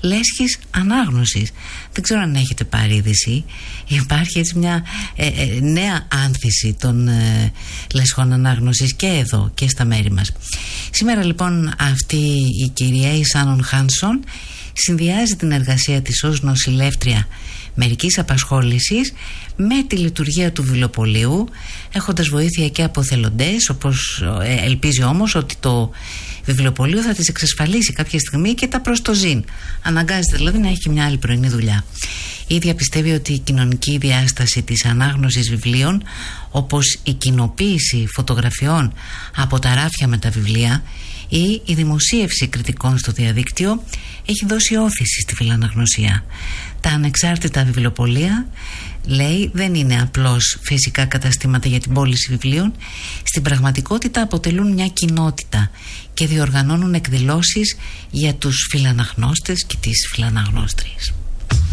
λέσχης ανάγνωσης. Δεν ξέρω αν έχετε πάρει είδηση. Υπάρχει έτσι μια νέα άνθηση των λέσχων ανάγνωσης και εδώ και στα μέρη μας. Σήμερα λοιπόν αυτή η κυρία, η Σάνον Χάνσον, συνδυάζει την εργασία της ως νοσηλεύτρια μερικής απασχόλησης με τη λειτουργία του βιβλιοπωλείου, έχοντας βοήθεια και από θελοντές, όπως ελπίζει όμως ότι το βιβλιοπωλείο θα της εξασφαλίσει κάποια στιγμή και τα προστοζήν. Αναγκάζεται δηλαδή να έχει και μια άλλη πρωινή δουλειά. Η ίδια πιστεύει ότι η κοινωνική διάσταση της ανάγνωσης βιβλίων, όπως η κοινοποίηση φωτογραφιών από τα ράφια με τα βιβλία ή η δημοσίευση κριτικών στο διαδίκτυο, έχει δώσει όθηση στη φιλαναγνωσία. Τα ανεξάρτητα βιβλιοπωλεία, λέει, δεν είναι απλώς φυσικά καταστήματα για την πώληση βιβλίων. Στην πραγματικότητα αποτελούν μια κοινότητα και διοργανώνουν εκδηλώσεις για τους φιλαναγνώστες και τις φιλαναγνώστριες.